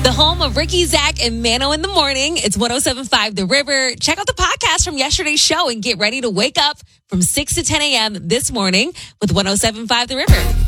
The home of Ricky, Zach, and Mano in the morning. It's 107.5 The River. Check out the podcast from yesterday's show and get ready to wake up from 6 to 10 a.m. this morning with 107.5 The River.